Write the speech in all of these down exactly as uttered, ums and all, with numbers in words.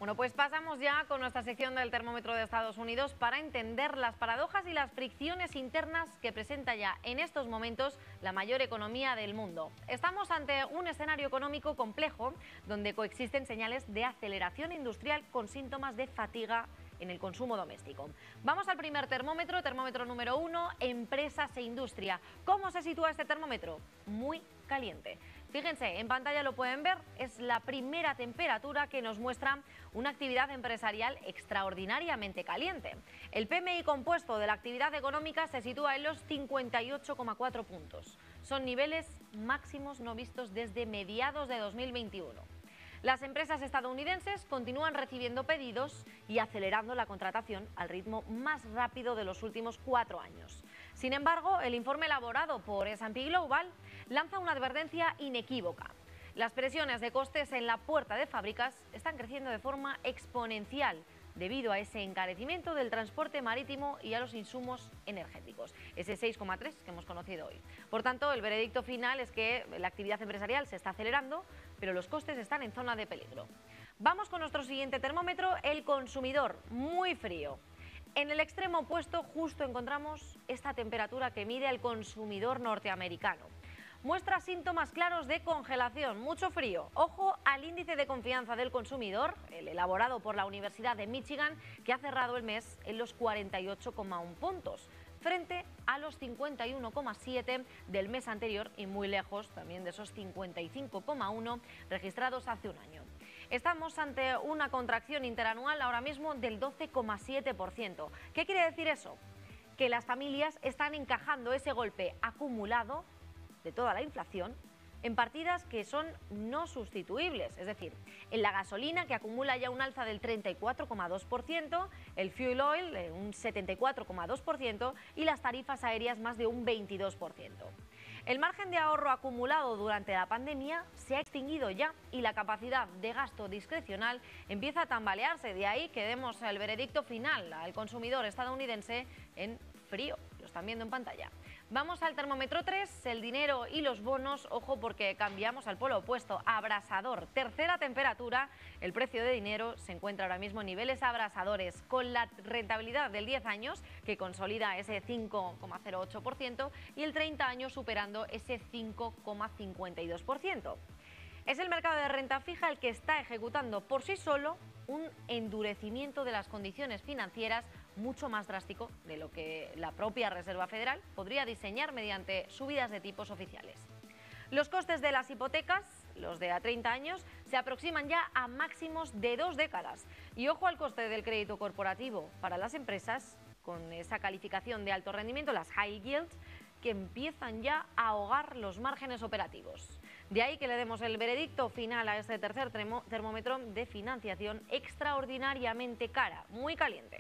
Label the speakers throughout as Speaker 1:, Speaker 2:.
Speaker 1: Bueno, pues pasamos ya con nuestra sección del termómetro de Estados Unidos para entender las paradojas y las fricciones internas que presenta ya en estos momentos la mayor economía del mundo. Estamos ante un escenario económico complejo donde coexisten señales de aceleración industrial con síntomas de fatiga en el consumo doméstico. Vamos al primer termómetro, termómetro número uno, empresas e industria. ¿Cómo se sitúa este termómetro? Muy caliente. Fíjense, en pantalla lo pueden ver, es la primera temperatura que nos muestra una actividad empresarial extraordinariamente caliente. El P M I compuesto de la actividad económica se sitúa en los cincuenta y ocho coma cuatro puntos. Son niveles máximos no vistos desde mediados de dos mil veintiuno. Las empresas estadounidenses continúan recibiendo pedidos y acelerando la contratación al ritmo más rápido de los últimos cuatro años. Sin embargo, el informe elaborado por S and P Global lanza una advertencia inequívoca. Las presiones de costes en la puerta de fábricas están creciendo de forma exponencial debido a ese encarecimiento del transporte marítimo y a los insumos energéticos, ese seis coma tres que hemos conocido hoy. Por tanto, el veredicto final es que la actividad empresarial se está acelerando, pero los costes están en zona de peligro. Vamos con nuestro siguiente termómetro, el consumidor, muy frío. En el extremo opuesto justo encontramos esta temperatura que mide el consumidor norteamericano. Muestra síntomas claros de congelación, mucho frío. Ojo al índice de confianza del consumidor, el elaborado por la Universidad de Michigan, que ha cerrado el mes en los cuarenta y ocho coma uno puntos, frente a los cincuenta y uno coma siete del mes anterior y muy lejos también de esos cincuenta y cinco coma uno registrados hace un año. Estamos ante una contracción interanual ahora mismo del doce coma siete por ciento. ¿Qué quiere decir eso? Que las familias están encajando ese golpe acumulado de toda la inflación en partidas que son no sustituibles, es decir, en la gasolina, que acumula ya un alza del treinta y cuatro coma dos por ciento, el fuel oil eh, un setenta y cuatro coma dos por ciento y las tarifas aéreas más de un veintidós por ciento. El margen de ahorro acumulado durante la pandemia se ha extinguido ya y la capacidad de gasto discrecional empieza a tambalearse, de ahí que demos el veredicto final al consumidor estadounidense en frío. Lo están viendo en pantalla. Vamos al termómetro tres, el dinero y los bonos. Ojo porque cambiamos al polo opuesto, abrasador. Tercera temperatura, el precio de dinero se encuentra ahora mismo en niveles abrasadores con la rentabilidad del diez años que consolida ese cinco coma cero ocho por ciento y el treinta años superando ese cinco coma cincuenta y dos por ciento. Es el mercado de renta fija el que está ejecutando por sí solo un endurecimiento de las condiciones financieras mucho más drástico de lo que la propia Reserva Federal podría diseñar mediante subidas de tipos oficiales. Los costes de las hipotecas, los de a treinta años, se aproximan ya a máximos de dos décadas. Y ojo al coste del crédito corporativo para las empresas, con esa calificación de alto rendimiento, las high yield, que empiezan ya a ahogar los márgenes operativos. De ahí que le demos el veredicto final a este tercer termómetro de financiación extraordinariamente cara, muy caliente.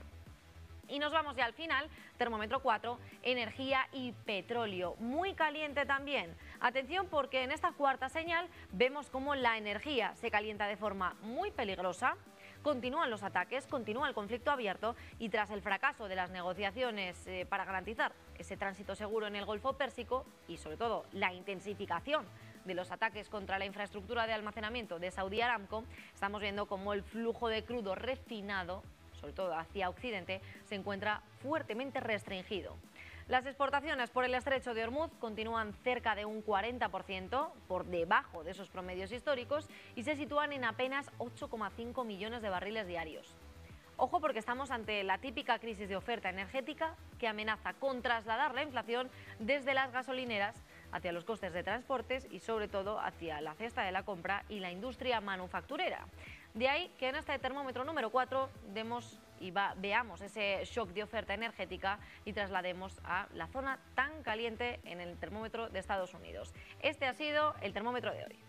Speaker 1: Y nos vamos ya al final, termómetro cuatro, energía y petróleo, muy caliente también. Atención porque en esta cuarta señal vemos cómo la energía se calienta de forma muy peligrosa, continúan los ataques, continúa el conflicto abierto y tras el fracaso de las negociaciones eh, para garantizar ese tránsito seguro en el Golfo Pérsico y sobre todo la intensificación de los ataques contra la infraestructura de almacenamiento de Saudi Aramco, estamos viendo cómo el flujo de crudo refinado, sobre todo hacia Occidente, se encuentra fuertemente restringido. Las exportaciones por el estrecho de Hormuz continúan cerca de un cuarenta por ciento, por debajo de esos promedios históricos, y se sitúan en apenas ocho coma cinco millones de barriles diarios. Ojo porque estamos ante la típica crisis de oferta energética que amenaza con trasladar la inflación desde las gasolineras hacia los costes de transportes y sobre todo hacia la cesta de la compra y la industria manufacturera. De ahí que en este termómetro número cuatro demos y va, veamos ese shock de oferta energética y traslademos a la zona tan caliente en el termómetro de Estados Unidos. Este ha sido el termómetro de hoy.